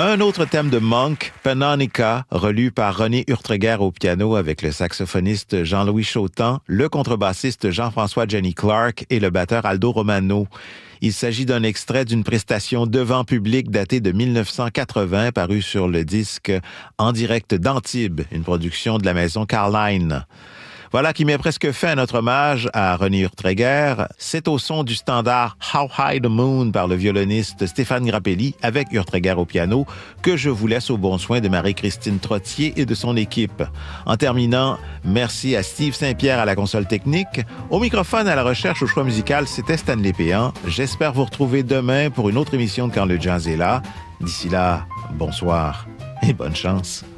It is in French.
Un autre thème de Monk, Panonica, relu par René Urtreger au piano avec le saxophoniste Jean-Louis Chautemps, le contrebassiste Jean-François Jenny Clark et le batteur Aldo Romano. Il s'agit d'un extrait d'une prestation devant public datée de 1980, paru sur le disque En direct d'Antibes, une production de la maison Carline. Voilà qui met presque fin à notre hommage à René Urtreger. C'est au son du standard How High the Moon par le violoniste Stéphane Grappelli avec Urtreger au piano que je vous laisse au bon soin de Marie-Christine Trottier et de son équipe. En terminant, merci à Steve Saint-Pierre à la console technique. Au microphone à la recherche au choix musical, c'était Stanley Péan. J'espère vous retrouver demain pour une autre émission de Quand le jazz est là. D'ici là, bonsoir et bonne chance.